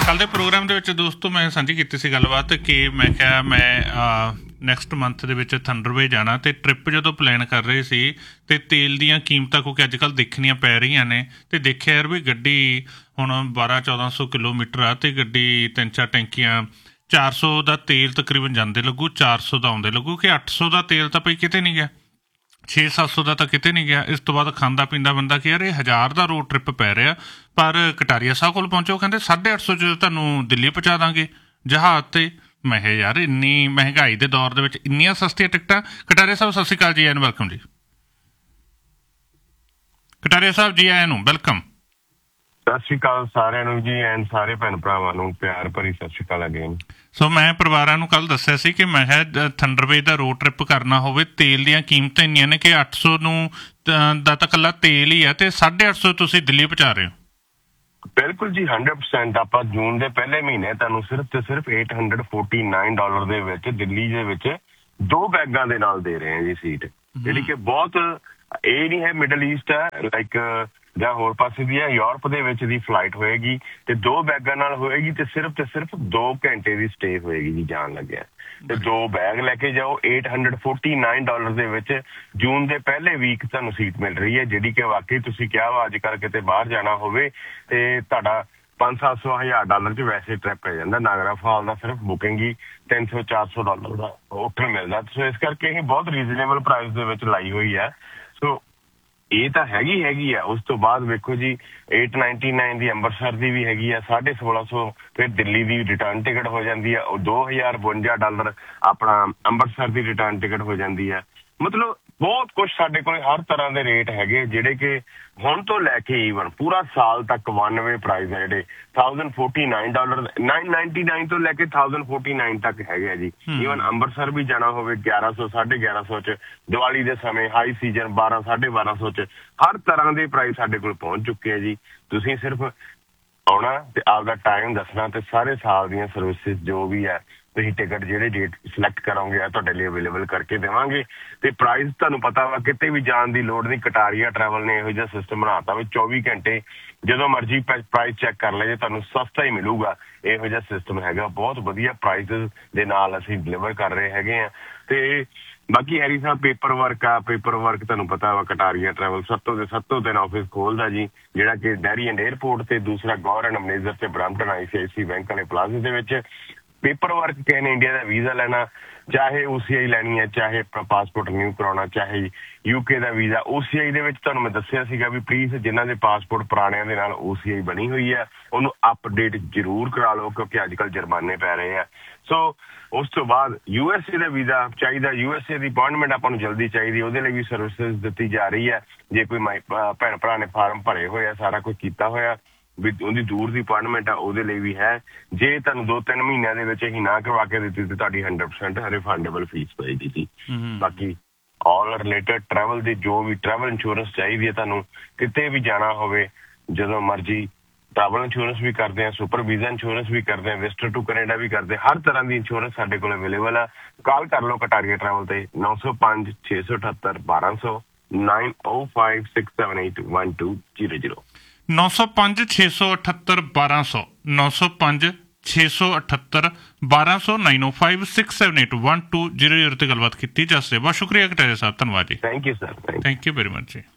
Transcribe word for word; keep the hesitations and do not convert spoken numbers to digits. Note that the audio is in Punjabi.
ਕੱਲ੍ਹ ਦੇ ਪ੍ਰੋਗਰਾਮ ਦੇ ਵਿੱਚ ਦੋਸਤੋ ਮੈਂ ਸਾਂਝੀ ਕੀਤੀ ਸੀ ਗੱਲਬਾਤ ਕਿ ਮੈਂ ਕਿਹਾ ਮੈਂ ਨੈਕਸਟ ਮੰਥ ਦੇ ਵਿੱਚ ਥੰਡਰਵੇ ਜਾਣਾ ਅਤੇ ਟਰਿਪ ਜਦੋਂ ਪਲੈਨ ਕਰ ਰਹੇ ਸੀ ਅਤੇ ਤੇਲ ਦੀਆਂ ਕੀਮਤਾਂ ਕਿਉਂਕਿ ਅੱਜ ਕੱਲ੍ਹ ਦੇਖਣੀਆਂ ਪੈ ਰਹੀਆਂ ਨੇ ਅਤੇ ਦੇਖਿਆ ਯਾਰ ਵੀ ਗੱਡੀ ਹੁਣ ਬਾਰਾਂ ਚੌਦਾਂ ਸੌ ਕਿਲੋਮੀਟਰ ਆ ਅਤੇ ਗੱਡੀ ਤਿੰਨ ਚਾਰ ਟੈਂਕੀਆਂ ਚਾਰ ਸੌ ਦਾ ਤੇਲ ਤਕਰੀਬਨ ਜਾਂਦੇ ਲੱਗੂ, ਚਾਰ ਸੌ ਦਾ ਆਉਂਦੇ ਲੱਗੂ ਕਿ ਅੱਠ ਸੌ ਦਾ ਤੇਲ ਤਾਂ ਭਾਈ ਕਿਤੇ ਨਹੀਂ ਗਿਆ, ਛੇ ਸੱਤ ਸੌ ਦਾ ਤਾਂ ਕਿਤੇ ਨਹੀਂ ਗਿਆ। ਇਸ ਤੋਂ ਬਾਅਦ ਖਾਂਦਾ ਪੀਂਦਾ ਬੰਦਾ ਕਿ ਯਾਰ ਇਹ ਹਜ਼ਾਰ ਦਾ ਰੋਡ ਟਰਿਪ ਪੈ ਰਿਹਾ, ਪਰ ਕਟਾਰੀਆ ਸਾਹਿਬ ਕੋਲ ਪਹੁੰਚੋ ਕਹਿੰਦੇ ਸਾਢੇ ਅੱਠ ਸੌ 'ਚ ਤੁਹਾਨੂੰ ਦਿੱਲੀ ਪਹੁੰਚਾ ਦਾਂਗੇ ਜਹਾਜ਼ 'ਤੇ। ਮੈਂ ਕਿਹਾ ਯਾਰ ਇੰਨੀ ਮਹਿੰਗਾਈ ਦੇ ਦੌਰ ਦੇ ਵਿੱਚ ਇੰਨੀਆਂ ਸਸਤੀਆਂ ਟਿਕਟਾਂ। ਕਟਾਰੀਆ ਸਾਹਿਬ ਸਤਿ ਸ਼੍ਰੀ ਅਕਾਲ ਜੀ, ਐਨ ਵੈਲਕਮ ਜੀ। ਕਟਾਰੀਆ ਸਾਹਿਬ ਜੀ ਆਇਆਂ ਨੂੰ ਵੈਲਕਮ। ਸਤਿ ਸ਼੍ਰੀ ਅਕਾਲ ਸਾਰਿਆਂ ਨੂੰ ਜੀ, ਐਨ ਸਾਰੇ ਭੈਣ ਭਰਾਵਾਂ ਨੂੰ ਪਿਆਰ ਭਰੀ ਸਤਿ ਸ਼੍ਰੀ ਅਕਾਲ ਅਗੇਨ। ਸੋ ਮੈਂ ਪਰਿਵਾਰਾਂ ਨੂੰ ਕੱਲ੍ਹ ਦੱਸਿਆ ਸੀ ਕਿ ਮੈਂ ਕਿਹਾ ਥੰਡਰਵੇ ਦਾ ਰੋਡ ਟਰਿਪ ਕਰਨਾ ਹੋਵੇ, ਤੇਲ ਦੀਆਂ ਕੀਮਤਾਂ ਇੰਨੀਆਂ ਨੇ ਕਿ ਅੱਠ ਸੌ ਨੂੰ ਦਾ ਤਾਂ ਇਕੱਲਾ ਤੇਲ ਹੀ ਆ ਅਤੇ ਸਾਢੇ ਅੱਠ ਸੌ ਤੁਸੀਂ ਦਿੱਲੀ ਪਹੁੰਚਾ ਰਹੇ ਹੋ। ਬਿਲਕੁਲ ਜੀ, ਹੰਡਰਡ ਪਰਸੈਂਟ। ਆਪਾਂ ਜੂਨ ਦੇ ਪਹਿਲੇ ਮਹੀਨੇ ਤੁਹਾਨੂੰ ਸਿਰਫ ਤੇ ਸਿਰਫ eight hundred forty nine dollar ਦੇ ਵਿੱਚ ਦਿੱਲੀ ਦੇ ਵਿੱਚ ਦੋ ਬੈਗਾਂ ਦੇ ਨਾਲ ਦੇ ਰਹੇ ਹਾਂ ਜੀ ਸੀਟ, ਜਿਹੜੀ ਕਿ ਬਹੁਤ ਇਹ ਨਹੀਂ ਹੈ ਮਿਡਲ ਈਸਟ ਹੈ ਲਾਈਕ ਜਾਂ ਹੋਰ ਪਾਸੇ ਦੀ ਹੈ, ਯੂਰਪ ਦੇ ਵਿੱਚ ਦੀ ਫਲਾਈਟ ਹੋਏਗੀ ਤੇ ਦੋ ਬੈਗਾਂ ਨਾਲ ਹੋਏਗੀ ਤੇ ਸਿਰਫ ਤੇ ਸਿਰਫ ਦੋ ਘੰਟੇ ਦੀ ਸਟੇ ਹੋਏਗੀ ਜੀ ਜਾਣ ਲੱਗਿਆ। ਤੇ ਦੋ ਬੈਗ ਲੈ ਕੇ ਜਾਓ, eight hundred forty nine dollar ਦੇ ਵਿੱਚ ਜੂਨ ਦੇ ਪਹਿਲੇ ਵੀਕ ਤੁਹਾਨੂੰ ਸੀਟ ਮਿਲ ਰਹੀ ਹੈ, ਜਿਹੜੀ ਕਿ ਵਾਕਈ ਤੁਸੀਂ ਕਿਹਾ ਵਾ ਅੱਜ ਕੱਲ੍ਹ ਕਿਤੇ ਬਾਹਰ ਜਾਣਾ ਹੋਵੇ ਤੇ ਤੁਹਾਡਾ ਪੰਜ ਸੱਤ ਸੌ ਹਜ਼ਾਰ ਡਾਲਰ 'ਚ ਵੈਸੇ ਟ੍ਰਿਪ ਪੈ ਜਾਂਦਾ। ਨਾਗਰਾ ਫਾਲ ਦਾ ਸਿਰਫ ਬੁਕਿੰਗ ਹੀ ਤਿੰਨ ਸੌ ਚਾਰ ਸੌ ਡਾਲਰ ਦਾ ਉੱਥੇ ਮਿਲਦਾ। ਸੋ ਇਸ ਕਰਕੇ ਇਹ ਬਹੁਤ ਰੀਜ਼ਨੇਬਲ ਪ੍ਰਾਈਸ ਦੇ ਵਿੱਚ ਲਾਈ ਹੋਈ ਹੈ। ਸੋ ਇਹ ਤਾਂ ਹੈਗੀ ਹੈਗੀ ਆ। ਉਸ ਤੋਂ ਬਾਅਦ ਵੇਖੋ ਜੀ ਏਟ ਨਾਈਨਟੀ ਨਾਈਨ ਦੀ ਅੰਮ੍ਰਿਤਸਰ ਦੀ ਵੀ ਹੈਗੀ ਆ, ਸਾਢੇ ਸੋਲਾਂ ਸੌ ਫਿਰ ਦਿੱਲੀ ਦੀ ਰਿਟਰਨ ਟਿਕਟ ਹੋ ਜਾਂਦੀ ਆ, ਉਹ ਦੋ ਹਜ਼ਾਰ ਬਵੰਜਾ ਡਾਲਰ ਆਪਣਾ ਅੰਮ੍ਰਿਤਸਰ ਦੀ ਰਿਟਰਨ ਟਿਕਟ ਹੋ ਜਾਂਦੀ ਹੈ। ਮਤਲਬ ਬਹੁਤ ਕੁਛ ਸਾਡੇ ਕੋਲ ਹਰ ਤਰ੍ਹਾਂ ਦੇ ਰੇਟ ਹੈਗੇ ਜਿਹੜੇ ਕਿ ਹੁਣ ਤੋਂ ਲੈ ਕੇ ਈਵਨ ਪੂਰਾ ਸਾਲ ਤੱਕ ਵਨ ਵੇ ਪ੍ਰਾਈਸ ਹੈ ਜਿਹੜੇ thousand forty nine dollar nine ninety nine ਤੋਂ ਲੈ ਕੇ ਥਾਊਜ਼ੈਂਡ ਫੋਰਟੀ ਨਾਈਨ ਤੱਕ ਹੈਗੇ ਆ ਜੀ। ਈਵਨ ਅੰਮ੍ਰਿਤਸਰ ਵੀ ਜਾਣਾ ਹੋਵੇ ਗਿਆਰਾਂ ਸੌ ਸਾਢੇ ਗਿਆਰਾਂ ਸੌ 'ਚ, ਦੀਵਾਲੀ ਦੇ ਸਮੇਂ ਹਾਈ ਸੀਜ਼ਨ ਬਾਰਾਂ ਸਾਢੇ ਬਾਰਾਂ ਸੌ 'ਚ ਹਰ ਤਰ੍ਹਾਂ ਦੇ ਪ੍ਰਾਈਸ ਸਾਡੇ ਕੋਲ ਪਹੁੰਚ ਚੁੱਕੇ ਆ ਜੀ। ਤੁਸੀਂ ਸਿਰਫ ਆਉਣਾ ਤੇ ਆਪਦਾ ਟਾਈਮ ਦੱਸਣਾ ਤੇ ਸਾਰੇ ਸਾਲ ਦੀਆਂ ਸਰਵਿਸਿਜ਼ ਜੋ ਵੀ ਹੈ ਤੁਸੀਂ ਟਿਕਟ ਜਿਹੜੇ ਡੇਟ ਸਿਲੈਕਟ ਕਰੋਗੇ ਆ ਤੁਹਾਡੇ ਲਈ ਅਵੇਲੇਬਲ ਕਰਕੇ ਦੇਵਾਂਗੇ। ਤੇ ਪ੍ਰਾਈਸ ਤੁਹਾਨੂੰ ਪਤਾ ਵਾ ਕਿਤੇ ਵੀ ਜਾਣ ਦੀ ਲੋੜ ਨਹੀਂ। ਕਟਾਰੀਆ ਟਰੈਵਲ ਨੇ ਇਹੋ ਜਿਹਾ ਸਿਸਟਮ ਬਣਾਤਾ ਵੀ ਚੌਵੀ ਘੰਟੇ ਜਦੋਂ ਮਰਜ਼ੀ ਪ੍ਰਾਈਸ ਚੈੱਕ ਕਰ ਲੈ ਜੇ ਤੁਹਾਨੂੰ ਸਸਤਾ ਹੀ ਮਿਲੂਗਾ। ਇਹੋ ਜਿਹਾ ਸਿਸਟਮ ਹੈਗਾ, ਬਹੁਤ ਵਧੀਆ ਪ੍ਰਾਈਸਿਸ ਦੇ ਨਾਲ ਅਸੀਂ ਡਿਲੀਵਰ ਕਰ ਰਹੇ ਹੈਗੇ ਆ। ਤੇ ਬਾਕੀ ਹੈਰੀ ਸਾਹਿਬ ਪੇਪਰ ਵਰਕ ਆ, ਪੇਪਰ ਵਰਕ ਤੁਹਾਨੂੰ ਪਤਾ ਵਾ ਕਟਾਰੀਆ ਟਰੈਵਲ ਸੱਤੋਂ ਦੇ ਸੱਤੋਂ ਦਿਨ ਆਫਿਸ ਖੋਲਦਾ ਜੀ, ਜਿਹੜਾ ਕਿ ਡੈਰੀ ਐਂਡ ਏਅਰਪੋਰਟ ਤੇ ਦੂਸਰਾ ਗੌਰ ਐਂਡ ਅਮਨੇਜ਼ਰ ਤੇ ਬਰੈਂਪਟਨ ਆਈ ਸੀ ਆਈ ਸੀ ਬੈਂਕ ਵਾਲੇ ਪਲਾਜ਼ੇ ਦੇ ਵਿੱਚ। ਪੇਪਰ ਵਰਕ ਕਿਸੇ ਨੇ ਇੰਡੀਆ ਦਾ ਵੀਜ਼ਾ ਲੈਣਾ, ਚਾਹੇ ਓ ਸੀ ਆਈ ਲੈਣੀ ਹੈ, ਚਾਹੇ ਪਾਸਪੋਰਟ ਰਿਨਿਊ ਕਰਾਉਣਾ, ਚਾਹੇ ਯੂਕੇ ਦਾ ਵੀਜ਼ਾ। ਓ ਸੀ ਆਈ ਦੇ ਵਿੱਚ ਤੁਹਾਨੂੰ ਮੈਂ ਦੱਸਿਆ ਸੀਗਾ ਵੀ ਪਲੀਜ਼ ਜਿਨ੍ਹਾਂ ਦੇ ਪਾਸਪੋਰਟ ਪੁਰਾਣਿਆਂ ਦੇ ਨਾਲ ਓ ਸੀ ਆਈ ਬਣੀ ਹੋਈ ਹੈ ਉਹਨੂੰ ਅਪਡੇਟ ਜ਼ਰੂਰ ਕਰਾ ਲਓ ਕਿਉਂਕਿ ਅੱਜ ਕੱਲ੍ਹ ਜੁਰਮਾਨੇ ਪੈ ਰਹੇ ਆ। ਸੋ ਉਸ ਤੋਂ ਬਾਅਦ U S A the visa ਚਾਹੀਦਾ, U S A the appointment ਆਪਾਂ ਨੂੰ ਜਲਦੀ ਚਾਹੀਦੀ, ਉਹਦੇ ਲਈ ਵੀ ਸਰਵਿਸਿਜ਼ ਦਿੱਤੀ ਜਾ ਰਹੀ ਹੈ। ਜੇ ਕੋਈ ਮਾਈ ਭੈਣ ਭਰਾ ਨੇ ਫਾਰਮ ਭਰੇ ਹੋਏ ਆ, ਸਾਰਾ ਕੁਝ ਕੀਤਾ ਹੋਇਆ ਵੀ ਉਹਦੀ ਦੂਰ ਦੀ ਅਪਾਇੰਟਮੈਂਟ ਆ, ਉਹਦੇ ਲਈ ਵੀ ਹੈ। ਜੇ ਤੁਹਾਨੂੰ ਦੋ ਤਿੰਨ ਮਹੀਨਿਆਂ ਦੇ ਵਿੱਚ ਅਸੀਂ ਨਾ ਕਰਵਾ ਕੇ ਦਿੱਤੀ ਤੇ ਤੁਹਾਡੀ ਹੰਡਰਡ ਪਰਸੈਂਟ ਰਿਫੰਡੇਬਲ ਫੀਸ ਪਏਗੀ ਜੀ। ਬਾਕੀ ਆਲ ਰਿਲੇਟਡ ਟਰੈਵਲ ਦੀ ਜੋ ਵੀ ਟਰੈਵਲ ਇੰਸ਼ੋਰੈਂਸ ਚਾਹੀਦੀ ਹੈ ਤੁਹਾਨੂੰ ਕਿਤੇ ਵੀ ਜਾਣਾ ਹੋਵੇ ਜਦੋਂ ਮਰਜ਼ੀ, ਟਰੈਵਲ ਇੰਸ਼ੋਰੈਂਸ ਵੀ ਕਰਦੇ ਹਾਂ, ਸੁਪਰ ਵੀਜ਼ਾ ਇੰਸ਼ੋਰੈਂਸ ਵੀ ਕਰਦੇ ਹਾਂ, ਵਿਜ਼ਟਰ ਟੂ ਕੈਨੇਡਾ ਵੀ ਕਰਦੇ, ਹਰ ਤਰ੍ਹਾਂ ਦੀ ਇੰਸ਼ੋਰੈਂਸ ਸਾਡੇ ਕੋਲ ਅਵੇਲੇਬਲ ਆ। ਕਾਲ ਕਰ ਲਓ ਕਟਾਰੀਆ ਟਰੈਵਲ ਤੇ ਨੌ ਸੌ ਪੰਜ ਛੇ ਸੌ ਅਠੱਤਰ ਬਾਰਾਂ ਸੌ ਨਾਈਨ ਓ five six seven eight one two zero zero ਨੌ ਸੌ ਪੰਜ ਛੇ ਸੌ ਅਠੱਤਰ ਬਾਰਾਂ ਸੌ ਨੌ ਸੌ ਪੰਜ ਛੇ ਸੌ ਅਠੱਤਰ ਬਾਰਾਂ ਸੌ ਨਾਈਨ ਓ five six seven eight one two zero zero 'ਤੇ ਗੱਲਬਾਤ ਕੀਤੀ ਜਾ ਸਕਦੀ। ਬਹੁਤ ਸ਼ੁਕਰੀਆ ਕਟਾਰੀਆ ਸਾਹਿਬ, ਧੰਨਵਾਦ ਜੀ। Thank you sir, thank you very much ਜੀ।